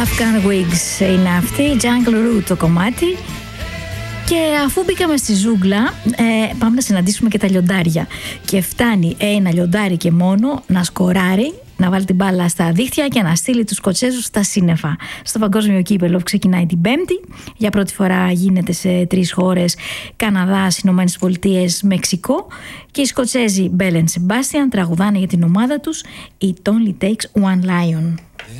Afghan Wigs είναι αυτή, Jungle Root το κομμάτι. Και αφού μπήκαμε στη ζούγκλα, πάμε να συναντήσουμε και τα λιοντάρια. Και φτάνει ένα λιοντάρι και μόνο να σκοράρει, να βάλει την μπάλα στα δίχτυα και να στείλει τους Σκοτσέζους στα σύννεφα. Στο παγκόσμιο κύπελλο που ξεκινάει την Πέμπτη. Για πρώτη φορά γίνεται σε 3 χώρες: Καναδάς, Ηνωμένες Πολιτείες, Μεξικό. Και οι Σκοτσέζοι Belle and Sebastian τραγουδάνε για την ομάδα τους It Only Takes One Lion.